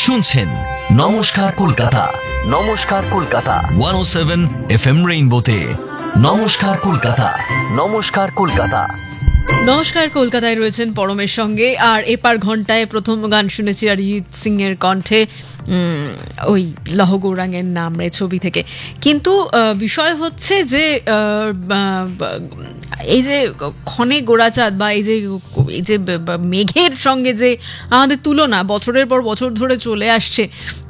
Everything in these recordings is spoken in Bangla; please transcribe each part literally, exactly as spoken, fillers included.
শুনছেন নমস্কার কলকাতা, নমস্কার কলকাতা একশো সাত এফ এম রেইনবোতে। নমস্কার কলকাতা, নমস্কার কলকাতা। নমস্কার কলকাতায় রয়েছেন পরমের সঙ্গে। আর এপার ঘন্টায় প্রথম গান শুনেছি অরিজিৎ সিং এর কণ্ঠে, ওই লহ গৌরাঙ্গের নাম রে ছবি থেকে। কিন্তু বিষয় হচ্ছে যে এই যে ক্ষণে গোড়াচাঁদ বা এই যে এই যে মেঘের সঙ্গে যে আমাদের তুলনা বছরের পর বছর ধরে চলে আসছে,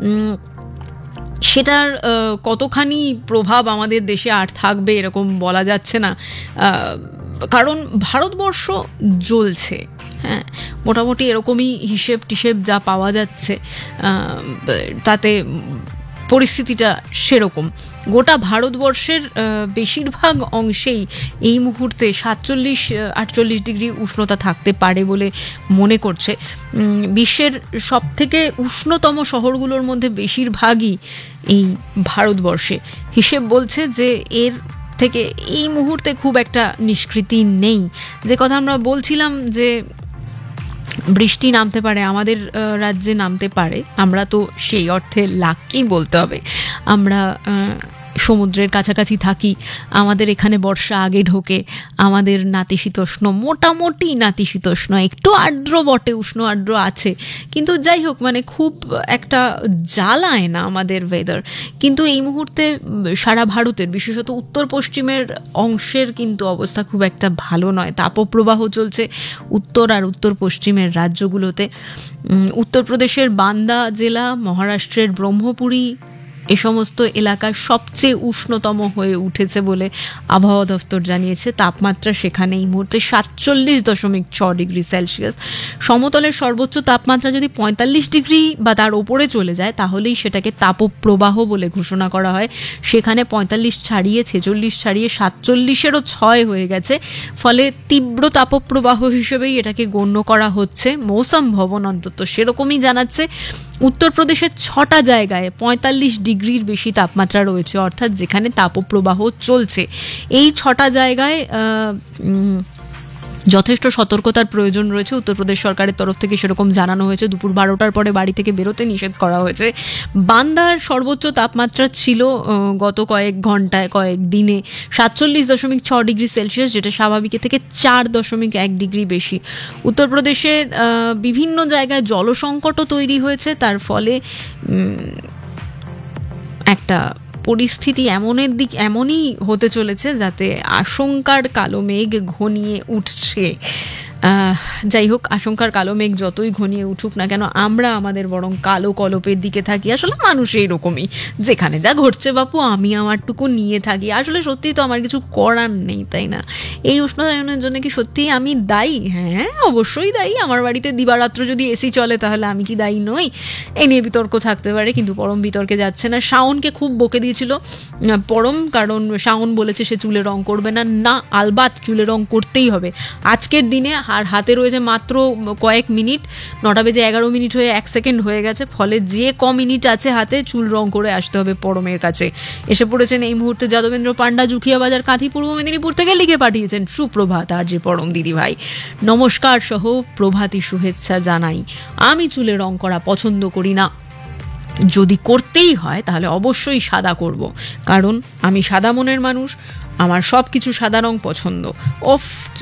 সেটার কতখানি প্রভাব আমাদের দেশে আর থাকবে এরকম বলা যাচ্ছে না। কারণ ভারতবর্ষ জ্বলছে, হ্যাঁ, মোটামুটি এরকমই হিসেব টিসেব যা পাওয়া যাচ্ছে তাতে পরিস্থিতিটা সেরকম। গোটা ভারতবর্ষের বেশিরভাগ অংশেই এই মুহূর্তে সাতচল্লিশ আটচল্লিশ ডিগ্রি উষ্ণতা থাকতে পারে বলে মনে করছে। বিশ্বের সব থেকে উষ্ণতম শহরগুলোর মধ্যে বেশিরভাগই এই ভারতবর্ষে। হিসেব বলছে যে এর থেকে এই মুহূর্তে খুব একটা নিষ্কৃতি নেই। যে কথা আমরা বলছিলাম যে বৃষ্টি নামতে পারে, আমাদের রাজ্যে নামতে পারে, আমরা তো সেই অর্থে লাকি বলতে হবে। আমরা সমুদ্রের কাছাকাছি থাকি, আমাদের এখানে বর্ষা আগে ঢোকে, আমাদের নাতিশীতোষ্ণ মোটামুটি নাতিশীতোষ্ণ, একটু আর্দ্র বটে, উষ্ণ আর্দ্র আছে, কিন্তু যাই হোক মানে খুব একটা জ্বালায় না আমাদের ওয়েদার। কিন্তু এই মুহূর্তে সারা ভারতের বিশেষত উত্তর পশ্চিমের অংশের কিন্তু অবস্থা খুব একটা ভালো নয়। তাপপ্রবাহ চলছে উত্তর আর উত্তর পশ্চিমের রাজ্যগুলোতে। উত্তরপ্রদেশের বান্দা জেলা, মহারাষ্ট্রের ব্রহ্মপুরী, এ সমস্ত এলাকা সবচেয়ে উষ্ণতম হয়ে উঠেছে বলে আবহাওয়া দফতর জানিয়েছে। তাপমাত্রা সেখানে এই মুহূর্তে সাতচল্লিশ দশমিক ছ ডিগ্রি সেলসিয়াস। সমতলের সর্বোচ্চ তাপমাত্রা যদি পঁয়তাল্লিশ ডিগ্রি বা তার ওপরে চলে যায় তাহলেই সেটাকে তাপপ্রবাহ বলে ঘোষণা করা হয়। সেখানে পঁয়তাল্লিশ ছাড়িয়ে ছেচল্লিশ ছাড়িয়ে সাতচল্লিশেরও ছয় হয়ে গেছে। ফলে তীব্র তাপপ্রবাহ হিসেবেই এটাকে গণ্য করা হচ্ছে। মৌসুম ভবন অন্তত সেরকমই জানাচ্ছে। উত্তরপ্রদেশের ছটা জায়গায় পঁয়তাল্লিশ ডিগ্রির বেশি তাপমাত্রা রয়েছে, অর্থাৎ যেখানে তাপপ্রবাহ চলছে। এই ছটা জায়গায় যথেষ্ট সতর্কতার প্রয়োজন রয়েছে। উত্তরপ্রদেশ সরকারের তরফ থেকে সেরকম জানানো হয়েছে। দুপুর বারোটার পরে বাড়ি থেকে বেরোতে নিষেধ করা হয়েছে। বান্দার সর্বোচ্চ তাপমাত্রা ছিল গত কয়েক ঘন্টায় কয়েক দিনে সাতচল্লিশ দশমিক ছ ডিগ্রি সেলসিয়াস, যেটা স্বাভাবিকের থেকে চার দশমিক এক ডিগ্রি বেশি। উত্তরপ্রদেশের বিভিন্ন জায়গায় জলসংকটও তৈরি হয়েছে। তার ফলে একটা পরিস্থিতি এমনের দিক এমনই হতে চলেছে যাতে আশঙ্কার কালো মেঘ ঘনিয়ে উঠছে। যাই হোক, আশঙ্কার কালো মেঘ যতই ঘনিয়ে উঠুক না কেন, আমরা আমাদের বরং কালো কলপের দিকে থাকি। আসলে মানুষ এইরকমই, যেখানে যা ঘটছে বাপু আমি আমারটুকু নিয়ে থাকি। আসলে সত্যিই তো আমার কিছু করার নেই, তাই না? এই উষ্ণতায়নের জন্য কি সত্যিই আমি দায়ী? হ্যাঁ, অবশ্যই দায়ী। আমার বাড়িতে দিবারাত্র যদি এসি চলে তাহলে আমি কি দায়ী নই? এই নিয়ে বিতর্ক থাকতে পারে, কিন্তু পরম বিতর্কে যাচ্ছে না। শাওনকে খুব বকে দিয়েছিল পরম, কারণ শাওন বলেছে সে চুলে রং করবে না। না, আলবাত চুলে রং করতেই হবে আজকের দিনে। আর হাতে রয়েছে মাত্র কয়েক মিনিট, নটা বেজে এগারো মিনিট হয়ে এক সেকেন্ড হয়ে গেছে। ফলে যে ক মিনিট আছে হাতে, চুল রং করে আসতে হবে পরমের কাছে। এসে পড়েছেন এই মুহূর্তে যাদবেন্দ্র পান্ডা, জুখিয়া বাজার, কাঁথি, পূর্ব মেদিনীপুর থেকে লিখে পাঠিয়েছেন সুপ্রভাত আর যে পরম দিদি ভাই। নমস্কার সহ প্রভাতী শুভেচ্ছা জানাই। আমি চুলে রং করা পছন্দ করি না, যদি করতেই হয় তাহলে অবশ্যই সাদা করব, কারণ আমি সাদা মনের মানুষ, আমার সব কিছু সাদা রং পছন্দ। ওফ